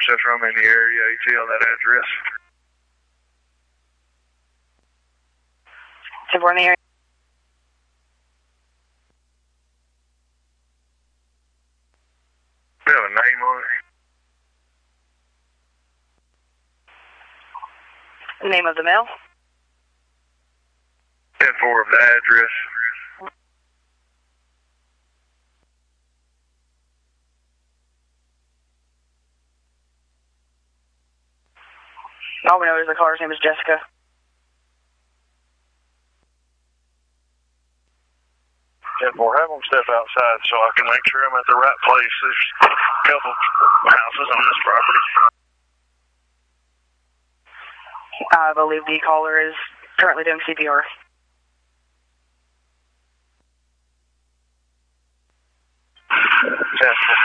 just from in the area, ATL that address. 10-4 in the area. We have a name on it. Name of the mail? 10-4 of the address. All we know is the caller's name is Jessica. 10-4, have them step outside so I can make sure I'm at the right place. There's a couple houses on this property. I believe the caller is currently doing CPR. Yes.